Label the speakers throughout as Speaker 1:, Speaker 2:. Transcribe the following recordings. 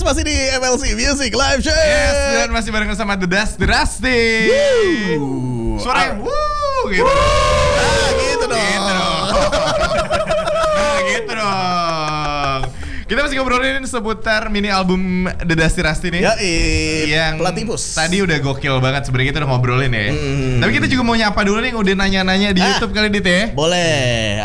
Speaker 1: masih di MLC Music Live Show.
Speaker 2: Yes, dan masih bareng sama The Rusty. Suaranya gitu.
Speaker 1: Gitu dong.
Speaker 2: Gitu dong. Kita masih ngobrolin seputar mini album The Rusty nih. Yang
Speaker 1: Platypus.
Speaker 2: Tadi udah gokil banget sebenarnya, kita udah ngobrolin ya. Tapi kita juga mau nyapa dulu nih yang udah nanya-nanya di YouTube kali Dit ya.
Speaker 1: Boleh.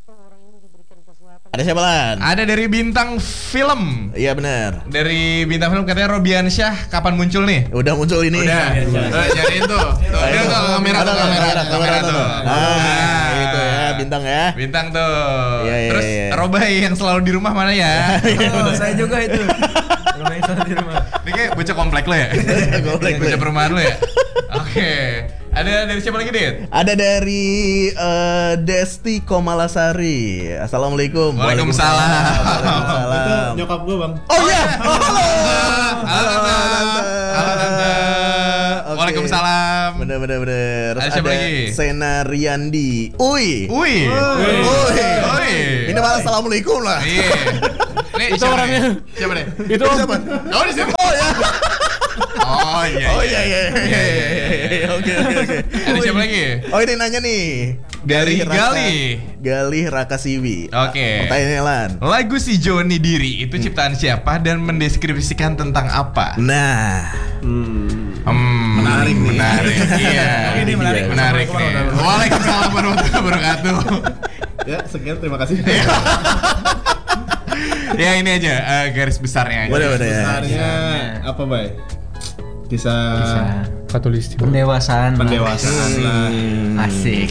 Speaker 1: Ada siapa Lan?
Speaker 2: Ada dari Bintang Film.
Speaker 1: Iya benar.
Speaker 2: Dari Bintang Film katanya Robiansyah kapan muncul nih?
Speaker 1: Udah muncul ini.
Speaker 2: Udah. Nyariin tuh. Tuh, dia tuh kamera tuh.
Speaker 1: Itu ya, Bintang ya.
Speaker 2: Bintang tuh.
Speaker 1: Iya,
Speaker 2: Terus
Speaker 1: iya.
Speaker 2: Robai yang selalu di rumah mana ya?
Speaker 3: Oh, saya juga itu. Robai yang selalu di rumah.
Speaker 2: Ini kayak bocah komplek lo ya? Bocah perumahan lo ya? Oke. Ada dari siapa lagi, Dit?
Speaker 1: Ada dari Desti Komalasari. Assalamualaikum.
Speaker 2: Waalaikumsalam.
Speaker 4: Itu nyokap gue bang.
Speaker 1: Oh iya. Halo.
Speaker 2: Halo Tante. Halo Tante.
Speaker 1: Oke.
Speaker 2: Waalaikumsalam.
Speaker 1: Bener.
Speaker 2: Ada siapa lagi?
Speaker 1: Sena Riyandi. Uy. Ini malah assalamualaikum lah.
Speaker 2: Iya. Nih,
Speaker 3: Itu orangnya.
Speaker 2: Siapa nih?
Speaker 3: Itu
Speaker 1: Siapa?
Speaker 2: Oh, di sini.
Speaker 1: Oh ya.
Speaker 2: Oh iya.
Speaker 1: Oh iya. Oke.
Speaker 2: Ada siapa lagi?
Speaker 1: Oh ini nanya nih.
Speaker 2: Dari
Speaker 1: Galih Rakasiwi.
Speaker 2: Oke.
Speaker 1: Pertanyaannya Lan.
Speaker 2: Lagu Si Joni Diri itu ciptaan siapa dan mendeskripsikan tentang apa?
Speaker 1: Nah.
Speaker 2: Menarik nih. Iya.
Speaker 3: Ini menarik.
Speaker 2: Menarik nih. Waalaikumsalam warahmatullahi wabarakatuh.
Speaker 4: Ya sekian, terima kasih.
Speaker 2: Ya ini aja garis besarnya aja.
Speaker 1: Bener ya.
Speaker 4: Sebenarnya apa bay? Kisah
Speaker 3: Pendewasaan
Speaker 4: lah.
Speaker 3: Asik.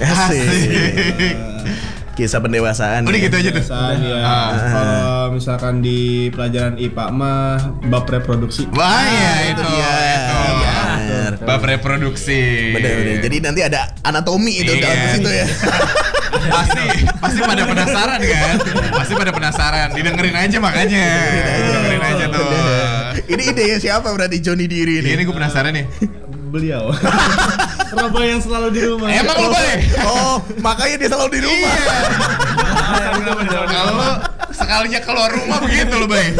Speaker 1: Kisah pendewasaan.
Speaker 2: Udah
Speaker 1: ya.
Speaker 2: gitu aja tuh.
Speaker 4: Kesan ya. Kalau misalkan di pelajaran IPA mah bab reproduksi.
Speaker 2: Wah ya itu.
Speaker 1: Bener.
Speaker 2: Bab reproduksi.
Speaker 1: Bener. Jadi nanti ada anatomi itu
Speaker 2: Iya.
Speaker 1: dalam situ ya.
Speaker 2: Pasti pada penasaran kan? Pasti pada penasaran. Didengerin aja makanya. Dengerin aja tuh.
Speaker 1: Ini idenya siapa berarti Joni Diri ini?
Speaker 2: Ini gue penasaran nih.
Speaker 4: Beliau. Roba yang selalu di rumah.
Speaker 2: Emang lo boleh?
Speaker 1: Oh, makanya dia selalu di rumah.
Speaker 2: Kalau lo sekalinya keluar rumah begitu lo Bay.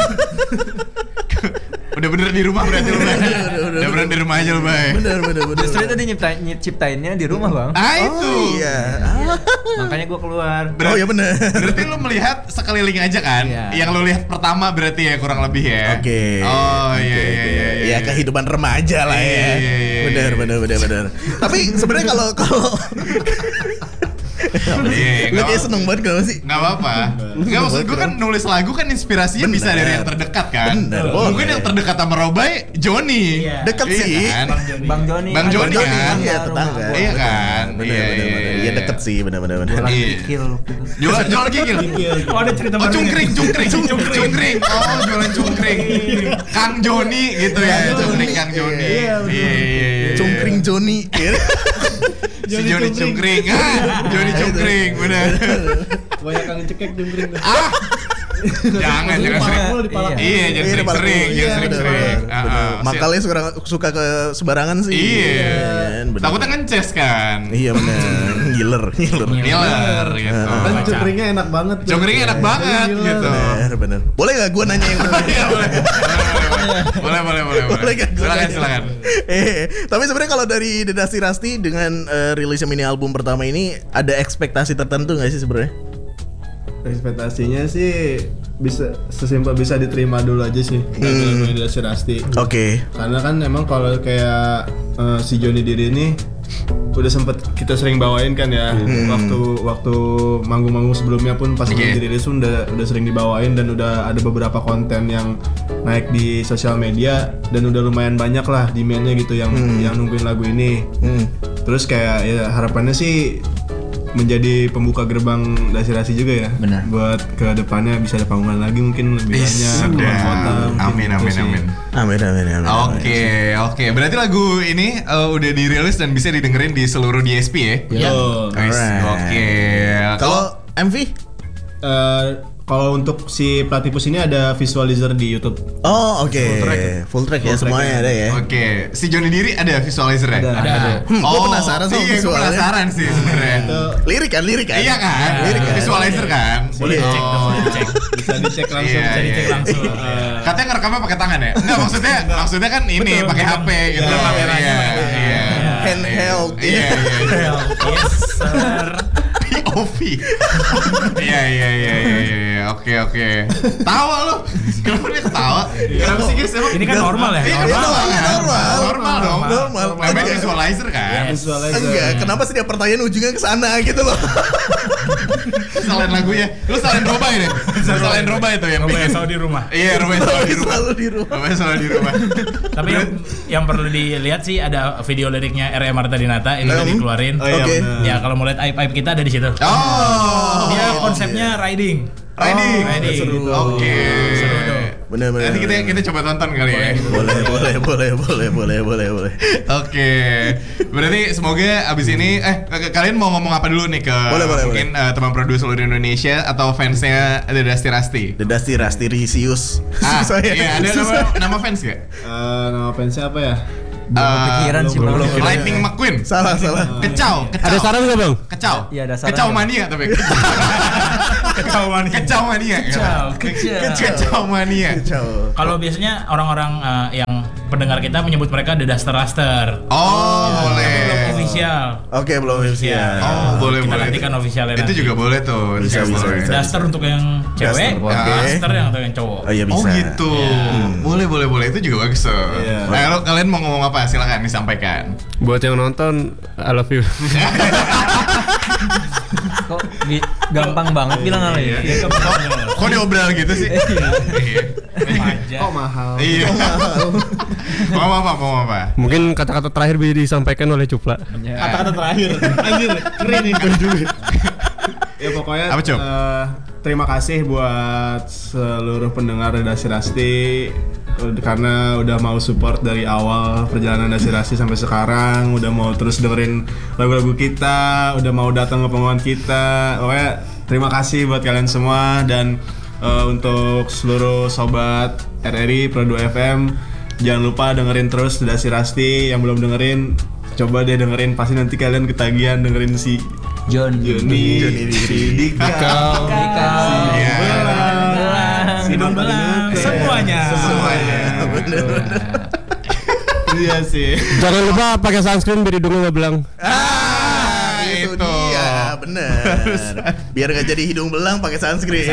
Speaker 2: Udah bener di rumah berarti lo Bay. Udah bener di rumah aja lo Bay.
Speaker 1: Bener.
Speaker 3: Justru itu dia nyiptainnya di rumah bang.
Speaker 2: Itu.
Speaker 1: Iya.
Speaker 3: Makanya gue keluar.
Speaker 1: Oh iya bener.
Speaker 2: Berarti lo melihat sekeliling aja kan?
Speaker 3: Iya.
Speaker 2: Yang lo lihat pertama berarti ya kurang lebih ya.
Speaker 1: Oke.
Speaker 2: Oh iya.
Speaker 1: Ya kehidupan remaja lah ya.
Speaker 2: Iya.
Speaker 1: Bener. Tapi sebenarnya kalau
Speaker 2: Iya,
Speaker 1: lu kayak seneng banget kalau sih.
Speaker 2: Nggak apa-apa. Nggak, maksud gue kan nulis lagu kan inspirasinya
Speaker 1: Bener.
Speaker 2: bisa dari yang terdekat kan.
Speaker 1: Bener,
Speaker 2: Mungkin
Speaker 1: boleh.
Speaker 2: yang terdekat sama Robai, Joni.
Speaker 3: Iya.
Speaker 1: Deket
Speaker 2: Iya
Speaker 1: sih.
Speaker 2: kan?
Speaker 3: Bang Joni.
Speaker 2: Bang Joni kan?
Speaker 1: Iya tetangga.
Speaker 2: Iya kan?
Speaker 1: Bener. Iya deket sih bener.
Speaker 3: Jualan
Speaker 2: Iya.
Speaker 3: kikil.
Speaker 2: Jualan kikil.
Speaker 3: Oh ada cerita
Speaker 2: Oh cungkring. Oh jualan cungkring. Kang Joni gitu ya. Cungkring Kang Joni. Iya.
Speaker 1: Cungkring Joni.
Speaker 2: Si Joni cungkring. Joni cungkring. Bener.
Speaker 4: Banyak kang cekek jungkring.
Speaker 2: Jangan sering. Iya, jangan sering.
Speaker 1: Makalnya suka ke sembarangan sih.
Speaker 2: Iya.
Speaker 1: Bener.
Speaker 2: Takutnya ngeces kan.
Speaker 1: Iya bener. Ngiler.
Speaker 2: Gitu.
Speaker 4: Kan cungkringnya enak banget.
Speaker 2: Cungkringnya enak banget gitu.
Speaker 1: Bener. Boleh gak gue nanya yang bener?
Speaker 2: Iya, boleh.
Speaker 1: Boleh gak gua nanya?
Speaker 2: Silakan.
Speaker 1: Tapi sebenarnya kalau dari The Rusty dengan rilisnya mini album pertama ini ada ekspektasi tertentu nggak sih sebenarnya?
Speaker 4: Ekspektasinya sih bisa sesimpel bisa diterima dulu aja sih dari si Rusty.
Speaker 1: Oke.
Speaker 4: Karena kan emang kalau kayak si Joni Diri ini udah sempet kita sering bawain kan ya waktu manggung-manggung sebelumnya pun pas dirilis pun udah sering dibawain dan udah ada beberapa konten yang naik di sosial media dan udah lumayan banyak lah demand-nya gitu yang nungguin lagu ini. Terus kayak ya harapannya sih menjadi pembuka gerbang Dasirasi juga ya.
Speaker 3: Benar.
Speaker 4: Buat ke depannya bisa ada panggungan lagi mungkin lebih banyak keluar kota.
Speaker 2: Amin.
Speaker 1: Amin.
Speaker 2: Oke. Berarti lagu ini udah dirilis dan bisa didengerin di seluruh DSP ya?
Speaker 4: Yo.
Speaker 2: Oke.
Speaker 1: Kalau MV?
Speaker 4: kalau untuk si Platypus ini ada visualizer di YouTube.
Speaker 1: Oh oke, full track ya semuanya ada ya.
Speaker 2: Oke, si Johnny Diri ada visualizer ya?
Speaker 3: Ada.
Speaker 1: Gue penasaran sama
Speaker 2: iya, gue
Speaker 1: visualnya.
Speaker 2: penasaran sih sebenarnya.
Speaker 1: Lirik kan?
Speaker 2: Iya kan?
Speaker 1: Lirik kan?
Speaker 2: Visualizer kan?
Speaker 1: Boleh
Speaker 3: Cek dong, cek.
Speaker 4: Bisa dicek langsung.
Speaker 2: Iya,
Speaker 3: Bisa dicek
Speaker 2: iya.
Speaker 3: langsung.
Speaker 2: Katanya ngerekamnya pakai tangan ya? Enggak, maksudnya kan ini pakai HP gitu.
Speaker 3: Iya, kameranya.
Speaker 2: Iya.
Speaker 1: Handheld.
Speaker 2: Iya.
Speaker 3: Yes, sir.
Speaker 2: POV. Iya. Oke. Tawa lu. Kenapa dia ketawa? Kenapa sih guys?
Speaker 3: Ini kan normal ya?
Speaker 2: Iya, normal dong.
Speaker 1: Normal.
Speaker 2: Namanya visualizer kan?
Speaker 4: Visualizer.
Speaker 1: Enggak, kenapa setiap pertanyaan ujungnya ke sana gitu loh.
Speaker 2: Salin lagunya. Lu salin Roba ini. Salin Roba itu yang bikin.
Speaker 3: Selalu di rumah.
Speaker 2: Iya, Roba selalu di rumah.
Speaker 1: Selalu di rumah.
Speaker 2: Roba selalu di rumah.
Speaker 3: Tapi yang perlu dilihat sih ada video liriknya R.E. Marta Dinata ini udah dikeluarin.
Speaker 4: Oh iya,
Speaker 1: Oke.
Speaker 4: bener.
Speaker 3: Ya kalau mau lihat aib-aib kita ada di situ.
Speaker 2: Oh.
Speaker 3: Dia konsepnya riding.
Speaker 2: Riding.
Speaker 3: Riding.
Speaker 1: Seru.
Speaker 2: Oke.
Speaker 3: Seru tuh.
Speaker 1: Bener.
Speaker 2: Nanti kita coba tonton kali ya.
Speaker 1: Boleh.
Speaker 2: Oke. Berarti semoga abis ini kalian mau ngomong apa dulu nih ke
Speaker 1: Boleh.
Speaker 2: mungkin teman produser seluruh Indonesia atau fansnya The Dusty Rusty?
Speaker 1: The Dusty Risius.
Speaker 2: Iya, ada nama fans gak?
Speaker 4: Nama fansnya apa ya?
Speaker 3: Kepikiran sih
Speaker 4: belum.
Speaker 3: belum.
Speaker 2: Lightning McQueen.
Speaker 1: Salah.
Speaker 2: Kecau.
Speaker 5: Ada saran nggak bang?
Speaker 2: Kecau.
Speaker 3: Iya, ada saran.
Speaker 2: Kecau mania tapi. Kecau mania. Kecau mania.
Speaker 1: Kacau.
Speaker 3: Kalau biasanya orang-orang yang pendengar kita menyebut mereka The Duster Raster.
Speaker 2: Oh, boleh.
Speaker 3: Tapi belum official.
Speaker 1: Oke, belum official.
Speaker 2: Oh, boleh.
Speaker 3: Kita nantikan officialnya
Speaker 2: Itu
Speaker 3: nanti.
Speaker 2: juga boleh tuh.
Speaker 1: Bisa.
Speaker 3: Duster untuk yang cewek,
Speaker 1: Duster, oke.
Speaker 3: Raster yang untuk yang cowok.
Speaker 1: Oh iya bisa.
Speaker 2: Oh gitu. Boleh. Itu juga bagus tuh.
Speaker 4: Iya.
Speaker 2: Nah, kalau kalian mau ngomong apa? Silakan disampaikan.
Speaker 5: Buat yang nonton, I love you.
Speaker 3: Kok gampang banget bilang apa ya?
Speaker 2: Kok diobral gitu sih?
Speaker 3: Remaja.
Speaker 4: Kok mahal?
Speaker 2: Iya. Mau apa?
Speaker 5: Mungkin kata-kata terakhir bisa disampaikan oleh Cupla.
Speaker 4: Kata-kata terakhir. Anjir, keren nih. Ya pokoknya
Speaker 2: Apa, Cuk?
Speaker 4: terima kasih buat seluruh pendengar Dusty Rusty karena udah mau support dari awal perjalanan Dusty Rusty sampai sekarang, udah mau terus dengerin lagu-lagu kita, udah mau datang ke pengumuman kita. Pokoknya terima kasih buat kalian semua dan untuk seluruh sobat RRI Pro 2 FM jangan lupa dengerin terus Dusty Rusty. Yang belum dengerin coba deh dengerin, pasti nanti kalian ketagihan dengerin si Johnny Dika,
Speaker 2: Iya.
Speaker 4: si Belang,
Speaker 3: Semuanya.
Speaker 1: Bener.
Speaker 4: Iya sih.
Speaker 5: Jangan lupa pakai sunscreen biar hidungnya nggak belang.
Speaker 1: Itu
Speaker 2: itu.
Speaker 1: dia, bener. Biar nggak jadi hidung belang pakai sunscreen.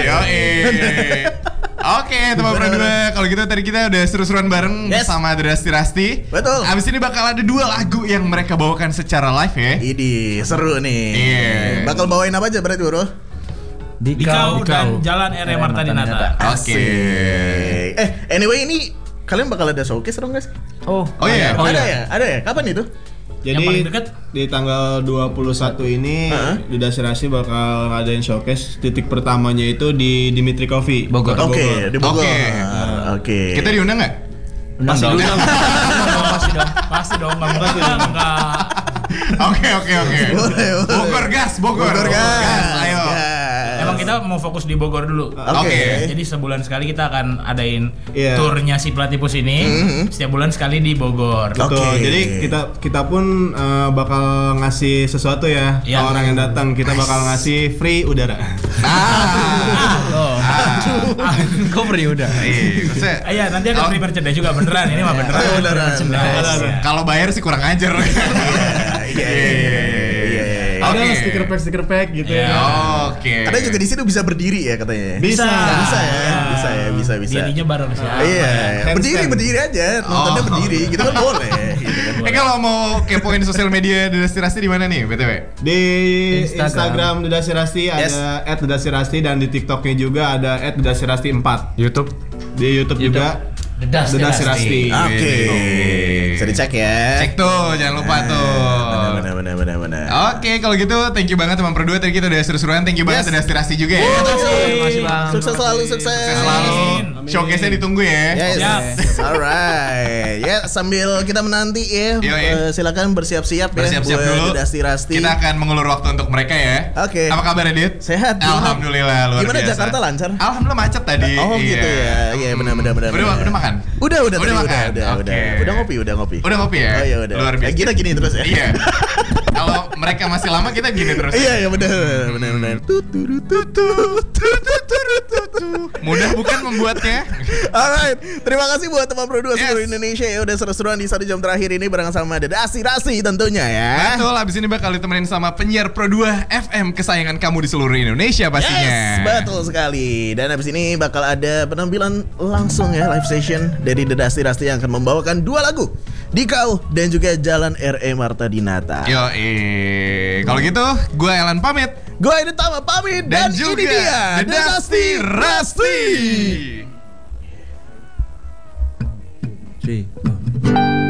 Speaker 2: Oke, teman berdua. Kalau gitu tadi kita udah seru-seruan bareng
Speaker 1: Yes.
Speaker 2: sama The Dusty Rusty.
Speaker 1: Betul.
Speaker 2: Abis ini bakal ada 2 lagu yang mereka bawakan secara live ya.
Speaker 1: Ini seru nih.
Speaker 2: Iya.
Speaker 1: Bakal bawain apa aja berarti bro?
Speaker 3: Dikau dan Jalan R.E. Marta Dinata.
Speaker 2: Oke.
Speaker 1: Asik. Anyway ini kalian bakal ada showcase dong guys?
Speaker 3: Oh
Speaker 2: iya.
Speaker 1: Ada ya? Kapan itu?
Speaker 3: Yang paling
Speaker 4: Jadi
Speaker 3: dekat?
Speaker 4: di tanggal 21 ini di Dusty Rusty bakal ngadain showcase. Titik pertamanya itu di Dimitri Coffee,
Speaker 3: Bogor.
Speaker 4: Kota
Speaker 1: Oke, di Bogor.
Speaker 2: Oke.
Speaker 1: Oke.
Speaker 2: Kita diundang nggak?
Speaker 3: Pasti dong. Pasti dong. Enggak.
Speaker 2: Oke.
Speaker 1: Boleh.
Speaker 2: Bogor gas. Ayo.
Speaker 3: Emang kita mau fokus di Bogor dulu.
Speaker 1: Oke.
Speaker 3: Jadi sebulan sekali kita akan adain
Speaker 4: Iya.
Speaker 3: turnya si Platypus ini. Setiap bulan sekali di Bogor.
Speaker 4: Betul.
Speaker 1: Oke.
Speaker 4: Jadi kita pun bakal ngasih sesuatu ya ke
Speaker 3: Iya.
Speaker 4: orang yang datang. Kita bakal ngasih free udara.
Speaker 3: Kok free udah? Iya, nanti ada free merchandise juga beneran. Ini mah beneran.
Speaker 1: Oh, beneran.
Speaker 3: Merchandise.
Speaker 2: Kalau bayar sih kurang ajar.
Speaker 1: Iya.
Speaker 4: Ada stiker pack gitu ya.
Speaker 2: Oke.
Speaker 1: Katanya juga di situ bisa berdiri ya katanya.
Speaker 4: Bisa.
Speaker 1: Bisa.
Speaker 3: Dirinya bareng siapa?
Speaker 1: Iya,
Speaker 4: Handstand.
Speaker 1: berdiri aja. Nontonnya berdiri, gitu kan boleh. Gitu kan.
Speaker 2: Kalau mau kepoin sosial media The Dusty Rusty di mana nih, BTW?
Speaker 4: Di Instagram The Dusty Rusty ada @thedustyrusty dan di TikToknya juga ada @thedustyrusty4.
Speaker 5: YouTube.
Speaker 4: Di YouTube juga
Speaker 3: The Dusty
Speaker 4: Rusty.
Speaker 1: Oke. Bisa dicek ya.
Speaker 2: Cek tuh, jangan lupa tuh.
Speaker 1: Bener. benar.
Speaker 2: Oke, kalau gitu thank you banget teman berdua. Tadi kita udah seru-seruan. Thank you banget udah Rasti juga ya.
Speaker 3: Terima kasih Bang.
Speaker 1: Sukses selalu,
Speaker 2: Sukses selalu. Showcase-nya ditunggu ya.
Speaker 1: Yes. Alright. Ya, sambil kita menanti ya. Silakan bersiap-siap ya.
Speaker 2: Bersiap-siap dulu.
Speaker 1: Dasti Rasti.
Speaker 2: Kita akan mengulur waktu untuk mereka ya.
Speaker 1: Oke.
Speaker 2: Apa kabar Dit?
Speaker 1: Sehat.
Speaker 2: Alhamdulillah luar
Speaker 1: Gimana
Speaker 2: biasa.
Speaker 1: Jakarta lancar?
Speaker 2: Alhamdulillah macet tadi.
Speaker 1: Oh gitu ya. Iya benar.
Speaker 2: Udah makan?
Speaker 1: Udah tadi,
Speaker 2: makan.
Speaker 1: udah. Udah ngopi.
Speaker 2: Udah ngopi ya?
Speaker 1: Oh iya udah.
Speaker 2: Luar biasa.
Speaker 1: Kita gini terus ya.
Speaker 2: Iya. Kalau mereka masih lama kita gini terus.
Speaker 1: Iya benar.
Speaker 2: Mudah bukan membuatnya.
Speaker 1: Alright, terima kasih buat teman produksi
Speaker 2: Yes.
Speaker 1: seluruh Indonesia ya udah seru-seruan di 1 jam terakhir ini bareng sama Dasti Rasti tentunya ya.
Speaker 2: Betul, abis ini bakal ditemenin sama penyiar Pro 2 FM kesayangan kamu di seluruh Indonesia pastinya.
Speaker 1: Yes, betul sekali. Dan abis ini bakal ada penampilan langsung ya, live session dari Dasti Rasti yang akan membawakan 2 lagu, Dikau dan juga Jalan R.E. Marta Dinata.
Speaker 2: Yo, kalau gitu gue Elan pamit.
Speaker 1: Gue ini Tama pamit dan,
Speaker 2: juga
Speaker 1: ini dia
Speaker 2: Dasti Rasti.